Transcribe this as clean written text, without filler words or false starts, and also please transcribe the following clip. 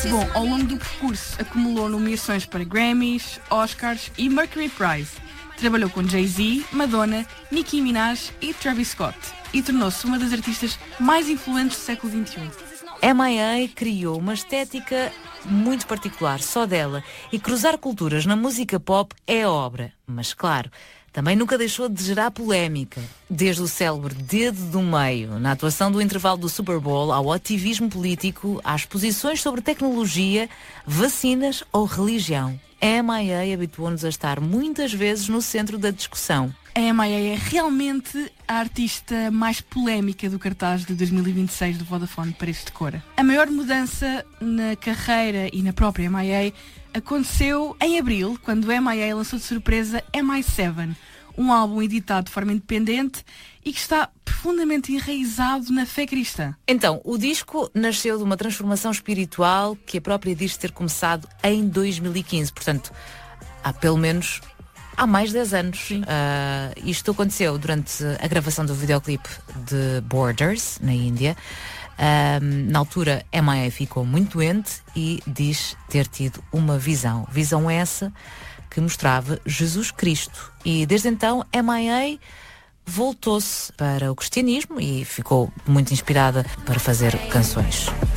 Bom, ao longo do percurso acumulou nomeações para Grammys, Oscars e Mercury Prize. Trabalhou com Jay-Z, Madonna, Nicki Minaj e Travis Scott e tornou-se uma das artistas mais influentes do século XXI. M.I.A. criou uma estética muito particular, só dela, e cruzar culturas na música pop é obra. Mas claro, também nunca deixou de gerar polémica. Desde o célebre dedo do meio, na atuação do intervalo do Super Bowl, ao ativismo político, às posições sobre tecnologia, vacinas ou religião. A M.I.A. habituou-nos a estar muitas vezes no centro da discussão. A M.I.A. é realmente a artista mais polémica do cartaz de 2026 do Vodafone Paredes de Cora. A maior mudança na carreira e na própria M.I.A. aconteceu em abril, quando a M.I.A. lançou de surpresa MI7, um álbum editado de forma independente e que está profundamente enraizado na fé cristã. Então, o disco nasceu de uma transformação espiritual que a própria diz ter começado em 2015, portanto, há mais de 10 anos. Isto aconteceu durante a gravação do videoclipe de Borders, na Índia. Na altura, M.I.A. ficou muito doente e diz ter tido uma visão. Visão essa que mostrava Jesus Cristo. E desde então, M.I.A. voltou-se para o cristianismo e ficou muito inspirada para fazer canções.